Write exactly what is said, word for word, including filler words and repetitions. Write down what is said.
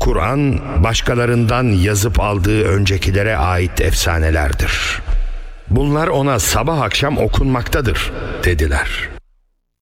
Kur'an başkalarından yazıp aldığı öncekilere ait efsanelerdir. Bunlar ona sabah akşam okunmaktadır dediler.